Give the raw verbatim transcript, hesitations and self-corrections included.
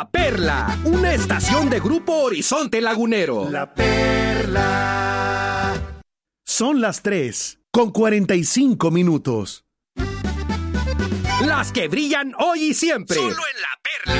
La Perla, una estación de Grupo Horizonte Lagunero. La Perla. Son las tres con cuarenta y cinco minutos. Las que brillan hoy y siempre. Solo en La Perla.